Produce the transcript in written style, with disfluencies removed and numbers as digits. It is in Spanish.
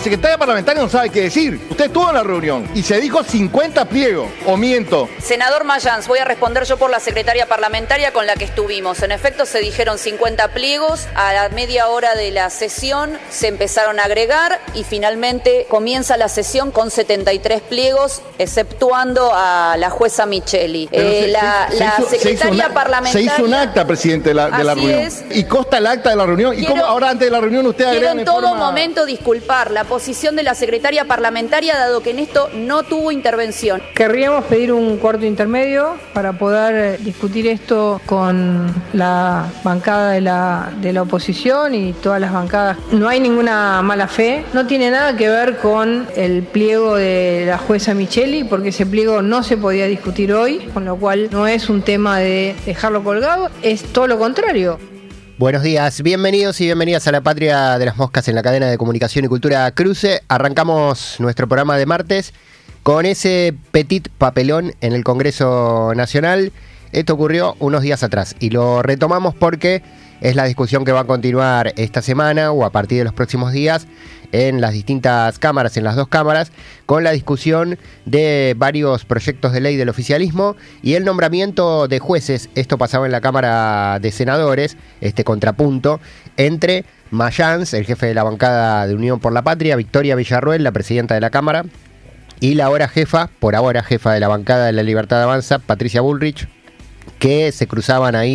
secretaria parlamentaria no sabe qué decir. Usted estuvo en la reunión y se dijo 50 pliegos, ¿o miento? Senador Mayans, voy a responder yo por la secretaria parlamentaria con la que estuvimos. En efecto, se dijeron 50 pliegos, a la media hora de la sesión se empezaron a agregar y finalmente comienza la sesión con 73 pliegos, exceptuando a la jueza Micheli. La secretaria parlamentaria... Se hizo un acta, presidente, de la reunión. Es. Y consta el acta de la reunión. ¿Y cómo ahora antes de la reunión usted agrega Quiero en todo momento disculpar la posición de la secretaria parlamentaria, dado que en esto no tuvo intervención. Querríamos pedir un cuarto intermedio para poder discutir esto con la bancada de la oposición y todas las bancadas. No hay ninguna mala fe, no tiene nada que ver con el pliego de la jueza Micheli, porque ese pliego no se podía discutir hoy, con lo cual no es un tema de dejarlo colgado, es todo lo contrario. Buenos días, bienvenidos y bienvenidas a la Patria de las Moscas en la cadena de comunicación y cultura Cruce. Arrancamos nuestro programa de martes con ese petit papelón en el Congreso Nacional. Esto ocurrió unos días atrás y lo retomamos porque es la discusión que va a continuar esta semana o a partir de los próximos días en las distintas cámaras, en las dos cámaras, con la discusión de varios proyectos de ley del oficialismo y el nombramiento de jueces. Esto pasaba en la Cámara de Senadores, este contrapunto entre Mayans, el jefe de la bancada de Unión por la Patria, Victoria Villarroel, la presidenta de la Cámara, y la por ahora jefa de la bancada de la Libertad Avanza, Patricia Bullrich, que se cruzaban ahí